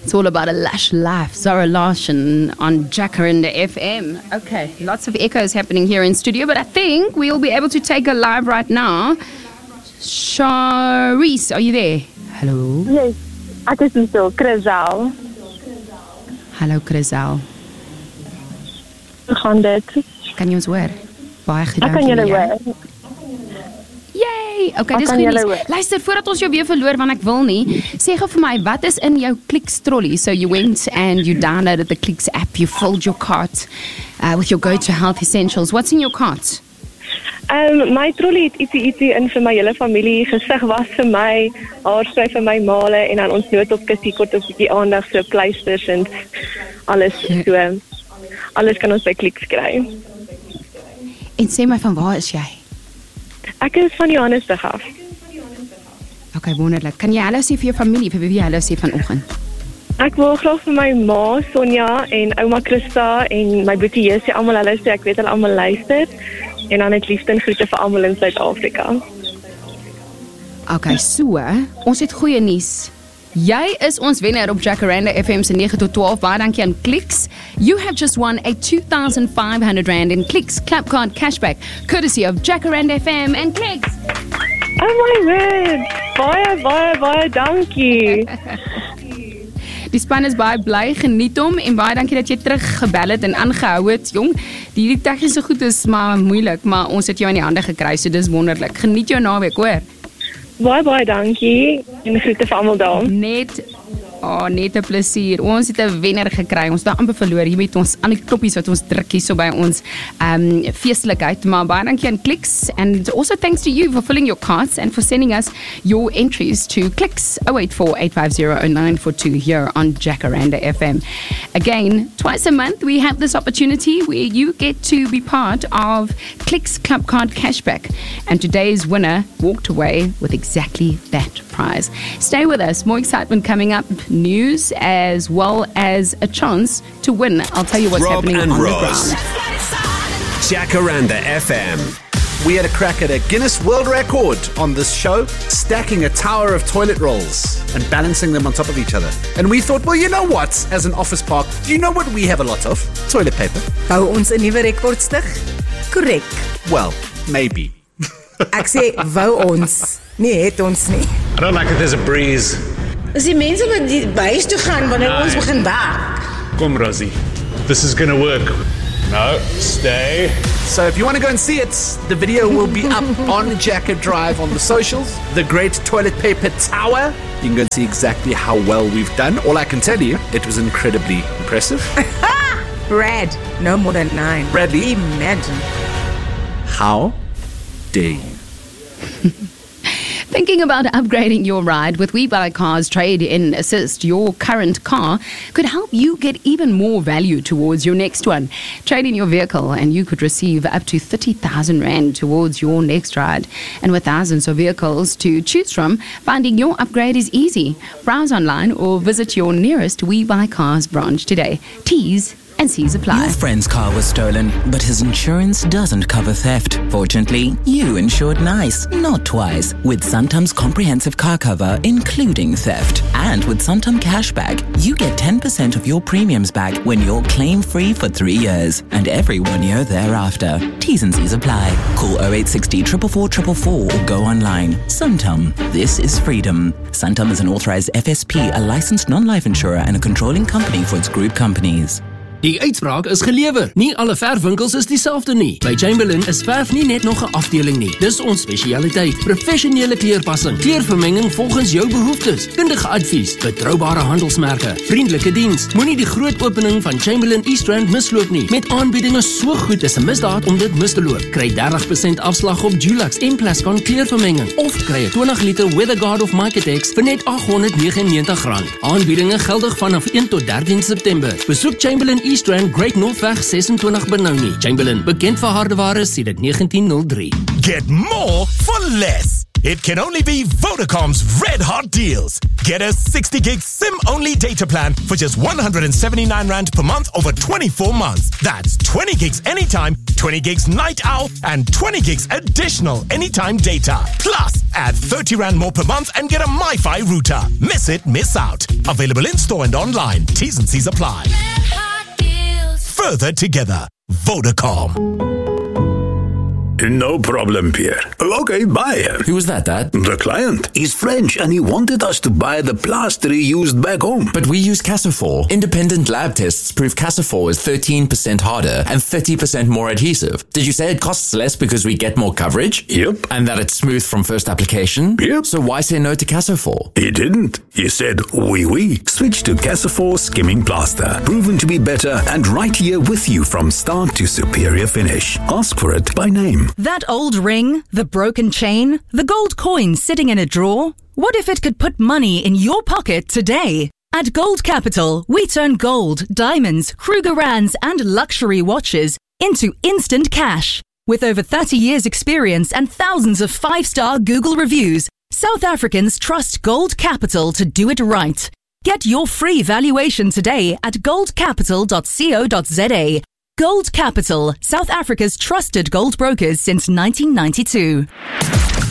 It's all about a lush life. Zara Larsson on Jacaranda FM. Okay, lots of echoes happening here in studio, but I think we'll be able to take her live right now. Charisse, are you there? Hello. Yes, ek is so Chrisel. Hallo Chrisel. Hoe gaan dit? Kan jy ons hoor? Baie goed. Ek kan julle hoor. Yay! Okay, dis goed. Luister, voordat ons jou weer verloor, want ek wil nie, sê gou vir my, wat is in jou Clicks trolley? So you went and you downloaded the Clicks app, you filled your cart with your go-to health essentials. What's in your cart? My trolley het ietsie in vir my hele familie, gesig was vir my, haarspray vir my maale en dan ons noodopkussie kort 'n bietjie aandag, so pleisters en alles so. Alles kan ons by Clicks kry. En sê my, van waar is jy? Ek is van Johannesburg af. Okay, wonderlik. Kan jy hallo sê vir jou familie, vir wie jy hallo sê vanoggend? Ek wil graag vir my ma, Sonja, en ouma Christa, en my boetie Jessie almal hallo sê, ek weet hulle almal luister. En dan het liefde en groete vir almal in Suid-Afrika. Okay, so, ons het goeie nuus. Jy is ons wenner op Jacaranda FM se 9 tot 12. Baie dankie aan Clicks. You have just won a 2,500 Rand in Clicks Clapcard cashback, courtesy of Jacaranda FM and Clicks. Oh my word! Baie dankie. Die span is baie bly, geniet hom en baie dankie dat jy teruggebel het en aangehou het, jong. Die tegniese goed is maar moeilik, maar ons het jou in die hande gekry, so dis wonderlik. Geniet jou naweek, hoor. Baie dankie en groete vir almal daar. Net 'n plesier. Ons het 'n wenner gekry. Ons het amper verloor hier met ons aan die knoppies wat ons druk hier so by ons feestelikheid. Maar baie dankie aan Clicks, and also thanks to you for filling your carts and for sending us your entries to Clicks 084-850-0942 here on Jacaranda FM. Again, twice a month we have this opportunity where you get to be part of Clicks Clubcard Cashback, and today's winner walked away with exactly that prize. Stay with us. More excitement coming up. News as well as a chance to win. I'll tell you what's happening on the ground. Jacaranda FM. We had a crack at a Guinness World Record on this show, stacking a tower of toilet rolls and balancing them on top of each other. And we thought, well, you know what? As an office park, do you know what we have a lot of? Toilet paper. Wou ons 'n nuwe rekord stig? Korrek. Well, maybe. Ek sê wou ons, nie het ons nie. I don't like that there's a breeze. Dis die mense wat die huis toe gaan wanneer ons begin werk. Kom Rosie, this is gonna work. No, stay. So if you want to go and see it, the video will be up on Jacket Drive on the socials. The Great Toilet Paper Tower. You can go and see exactly how well we've done. All I can tell you, it was incredibly impressive. Brad, no more than 9. Bradley. Imagine. How dare you? Thinking about upgrading your ride with We Buy Cars Trade-in Assist, your current car could help you get even more value towards your next one. Trade in your vehicle and you could receive up to 30,000 Rand towards your next ride. And with thousands of vehicles to choose from, finding your upgrade is easy. Browse online or visit your nearest We Buy Cars branch today. T's and C's apply. Your friend's car was stolen, but his insurance doesn't cover theft. Fortunately, you insured nice, not twice, with Santam's comprehensive car cover, including theft. And with Santam Cashback, you get 10% of your premiums back when you're claim-free for 3 years, and every 1 year thereafter. T's and C's apply. Call 0860 444 444 or go online. Santam, this is freedom. Santam is an authorized FSP, a licensed non-life insurer, and a controlling company for its group companies. Die uitspraak is gelewer. Nie alle verfwinkels is dieselfde nie. By Chamberlain is verf nie net nog 'n afdeling nie. Dis ons spesialiteit. Professionele kleurpassing, kleurvermenging volgens jou behoeftes, kundige advies, betroubare handelsmerke, vriendelike diens. Moenie die groot opening van Chamberlain East Rand misloop nie. Met aanbiedinge so goed is 'n misdaad om dit mis te loop. Kry 30% afslag op Dulux en Plascon kleurvermenging of kry 'n 20 liter WeatherGuard of Microtex vir net R899. Aanbiedinge geldig vanaf 1 tot 13 September. Besoek Chamberlain East Rand Great Northweg 26 Benoni. Chamberlain, bekend vir hardeware sedert 1903. Get more for less. it can only be Vodacom's red hot deals. Get a 60 gig SIM-only data plan for just 179 Rand per month over 24 months. That's 20 gigs anytime, 20 gigs night owl, and 20 gigs additional anytime data. Plus, add 30 Rand more per month and get a MiFi router. Miss it, miss out. Available in-store and online. T's and C's apply. Further together. Vodacom. No problem, Pierre. Okay, bye. Who was that, Dad? The client. He's French and he wanted us to buy the plaster he used back home. But we use Casafor. Independent lab tests prove Casafor is 13% harder and 30% more adhesive. Did you say it costs less because we get more coverage? Yep. And that it's smooth from first application? Yep. So why say no to Casafor? He didn't. He said, oui. Switch to Casafor Skimming Plaster. Proven to be better and right here with you from start to superior finish. Ask for it by name. That old ring, the broken chain, the gold coin sitting in a drawer. What if it could put money in your pocket today? At Gold Capital, we turn gold, diamonds, Krugerrands, and luxury watches into instant cash. With over 30 years' experience and thousands of 5-star Google reviews, South Africans trust Gold Capital to do it right. Get your free valuation today at goldcapital.co.za. Gold Capital, South Africa's trusted gold brokers since 1992.